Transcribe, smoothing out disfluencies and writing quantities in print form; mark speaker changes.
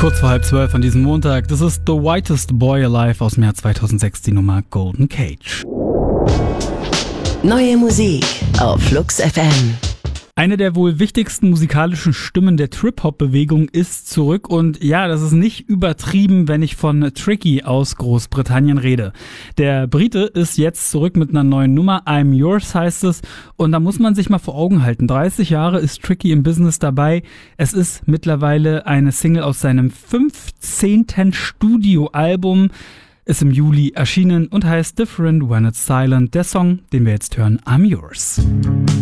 Speaker 1: Kurz vor 11:30 an diesem Montag. Das ist The Whitest Boy Alive aus dem Jahr 2006, die Nummer Golden Cage.
Speaker 2: Neue Musik auf Flux FM.
Speaker 1: Eine der wohl wichtigsten musikalischen Stimmen der Trip-Hop-Bewegung ist zurück und ja, das ist nicht übertrieben, wenn ich von Tricky aus Großbritannien rede. Der Brite ist jetzt zurück mit einer neuen Nummer, I'm Yours heißt es, und da muss man sich mal vor Augen halten. 30 Jahre ist Tricky im Business dabei. Es ist mittlerweile eine Single aus seinem 15. Studioalbum, ist im Juli erschienen und heißt Different When It's Silent. Der Song, den wir jetzt hören, I'm Yours.